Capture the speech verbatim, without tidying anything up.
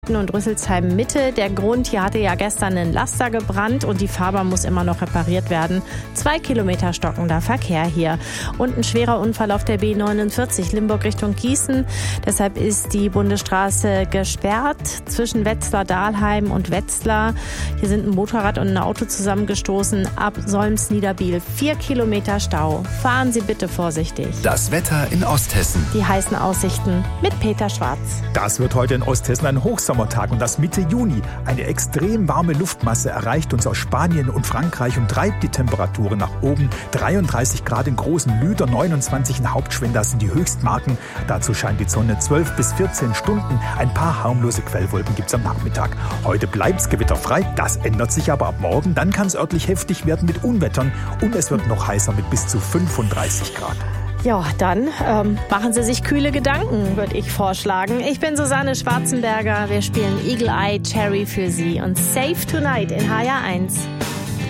und Rüsselsheim Mitte. Der Grund, hier hatte ja gestern ein Laster gebrannt und die Fahrbahn muss immer noch repariert werden. Zwei Kilometer stockender Verkehr hier. Und ein schwerer Unfall auf der B neunundvierzig Limburg Richtung Gießen. Deshalb ist die Bundesstraße gesperrt zwischen Wetzlar-Dahlheim und Wetzlar. Hier sind ein Motorrad und ein Auto zusammengestoßen. Ab Solms-Niederbiel vier Kilometer Stau. Fahren Sie bitte vorsichtig. Das Wetter in Osthessen. Die heißen Aussichten mit Peter Schwarz. Das wird heute in Osthessen ein Hochsommertag und das Mitte Juni. Eine extrem warme Luftmasse erreicht uns aus Spanien und Frankreich und treibt die Temperaturen nach oben. dreiunddreißig Grad in Großen Lüder, neunundzwanzig in Hauptschwind, das sind die Höchstmarken. Dazu scheint die Sonne zwölf bis vierzehn Stunden. Ein paar harmlose Quellwolken gibt es am Nachmittag. Heute bleibt's gewitterfrei, das ändert sich aber ab morgen. Dann kann es örtlich heftig werden mit Unwettern und es wird noch heißer mit bis zu fünfunddreißig Grad. Ja, dann ähm, machen Sie sich kühle Gedanken, würde ich vorschlagen. Ich bin Susanne Schwarzenberger. Wir spielen Eagle Eye Cherry für Sie und Save Tonight in H R eins.